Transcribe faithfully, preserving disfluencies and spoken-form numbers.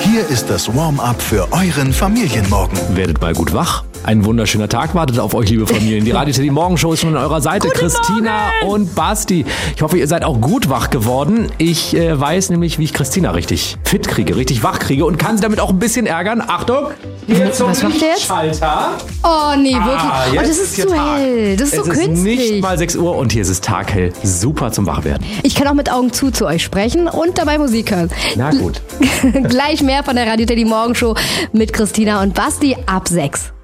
Hier ist das Warm-up für euren Familienmorgen. Werdet mal gut wach. Ein wunderschöner Tag wartet auf euch, liebe Familien. Die Radio Teddy Morgenshow ist schon an eurer Seite. Guten Christina Morgen. und Basti. Ich hoffe, ihr seid auch gut wach geworden. Ich äh, weiß nämlich, wie ich Christina richtig fit kriege, richtig wach kriege und kann sie damit auch ein bisschen ärgern. Achtung, hier zum Was macht der jetzt? Schalter. Oh nee, wirklich. Ah, Oh, jetzt das ist hier zu Tag. hell. Das ist es so ist künstlich. nicht mal sechs Uhr und hier ist es taghell. Super zum Wachwerden. Ich kann auch mit Augen zu zu euch sprechen und dabei Musik hören. Na gut. Gleich mehr von der Radio Teddy Morgenshow mit Christina und Basti ab sechs.